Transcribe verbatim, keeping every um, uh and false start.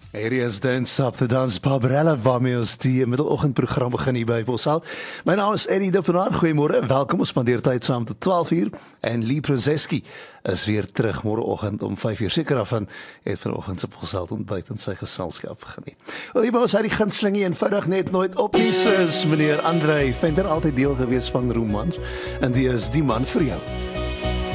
Hierdie is Don't Stop the Dance, Barbarella, waarmee ons die middeloggendprogram begin hier by Bosal. My naam is Eddie de Pinaar, goeiemôre, welkom, ons spandeer tyd saam tot twaalf uur, en Lee Prozeski is weer terug môreoggend om vyf uur, seker af van, het vanoggend se Bosal ontbyt in sy geselskap geniet. Wel, hier by ons uit die gunstelingie eenvoudig net nooit op nie, soos meneer André Venter, altyd deel gewees van Romans, en die is die man vir jou.